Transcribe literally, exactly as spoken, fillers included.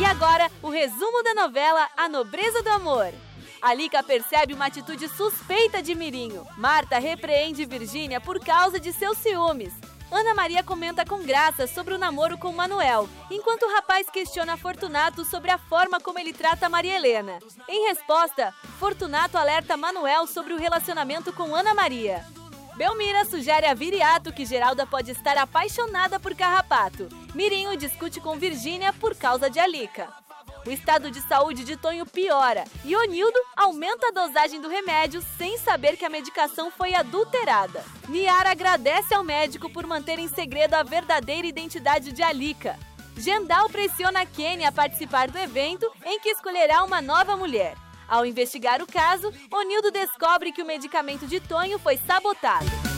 E agora, o resumo da novela A Nobreza do Amor. Alica percebe uma atitude suspeita de Mirinho. Marta repreende Virgínia por causa de seus ciúmes. Ana Maria comenta com graça sobre o namoro com Manuel, enquanto o rapaz questiona Fortunato sobre a forma como ele trata Maria Helena. Em resposta, Fortunato alerta Manuel sobre o relacionamento com Ana Maria. Belmira sugere a Viriato que Geralda pode estar apaixonada por Carrapato. Mirinho discute com Virgínia por causa de Alica. O estado de saúde de Tonho piora e Onildo aumenta a dosagem do remédio sem saber que a medicação foi adulterada. Niara agradece ao médico por manter em segredo a verdadeira identidade de Alica. Gendal pressiona Kenny a participar do evento em que escolherá uma nova mulher. Ao investigar o caso, Onildo descobre que o medicamento de Tonho foi sabotado.